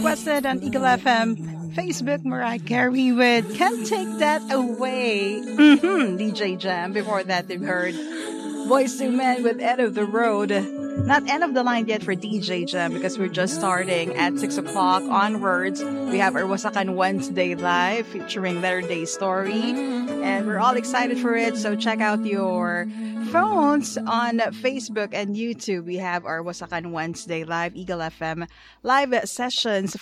requested on Eagle FM Facebook, Mariah Carey with Can't Take That Away. DJ Jam. Before that, they've heard Boys to Men with End of the Road. Not end of the line yet for DJ Jam because we're just starting at 6 o'clock onwards. We have our Wasakan Wednesday live featuring Letter Day Story. And we're all excited for it. So check out your phones on Facebook and YouTube. We have our Wasakan Wednesday live, Eagle FM live sessions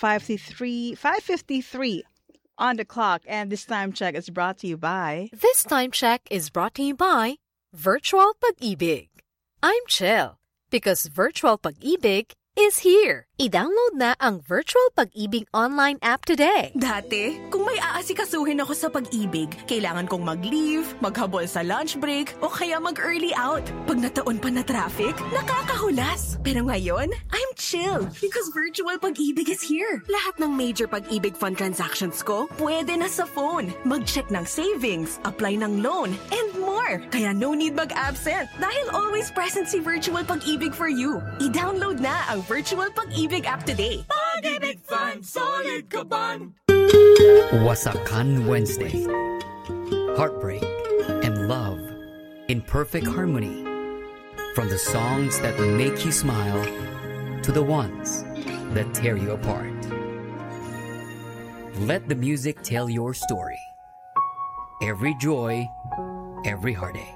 5:53 on the clock. And this time check is brought to you by... This time check is brought to you by Virtual Pag-ibig. I'm Chill because Virtual Pag-ibig is here. I-download na ang Virtual Pag-ibig online app today. Dati, kung may aasikasuhin ako sa pag-ibig, kailangan kong mag-leave, maghabol sa lunch break, o kaya mag-early out. Pag nataon pa na traffic, nakakahulas. Pero ngayon, I'm chill because Virtual Pag-ibig is here. Lahat ng major Pag-ibig fund transactions ko, pwede na sa phone. Mag-check ng savings, apply ng loan, and more. Kaya no need mag-absent dahil always present si Virtual Pag-ibig for you. I-download na ang Virtual Pag-ibig app today. Pag-ibig Fund, solid kaban. Wasakan Wednesday. Heartbreak and love in perfect harmony. From the songs that make you smile to the ones that tear you apart. Let the music tell your story. Every joy, every heartache.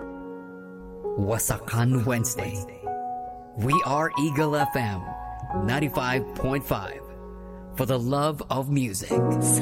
Wasakan Wednesday. We are Eagle FM 95.5 for the love of music.